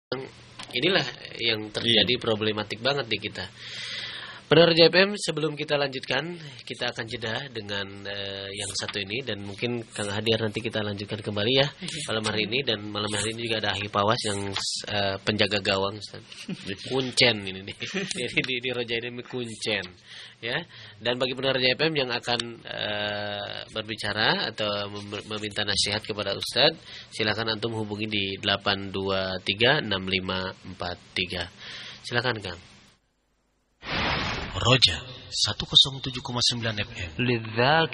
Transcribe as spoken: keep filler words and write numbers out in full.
inilah yang terjadi iya. problematik banget di kita. Pendengar J F M, sebelum kita lanjutkan, kita akan jeda dengan uh, yang satu ini dan mungkin Kang Hadir nanti kita lanjutkan kembali ya malam hari ini, dan malam hari ini juga ada Ahli Pawas yang uh, penjaga gawang, kuncen ini nih. Jadi di, di Roja ini kuncen ya. Dan bagi pendengar J F M yang akan uh, berbicara atau mem- meminta nasihat kepada Ustadz, silakan antum hubungi di delapan dua tiga enam lima empat tiga. Silakan Kang. Roja seratus tujuh koma sembilan F M.